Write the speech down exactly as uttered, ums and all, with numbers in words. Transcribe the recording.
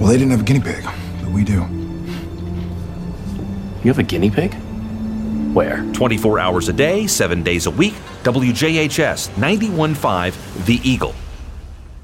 Well, they didn't have a guinea pig, but we do. You have a guinea pig? Where? twenty-four hours a day, seven days a week, W J H S ninety-one point five The Eagle.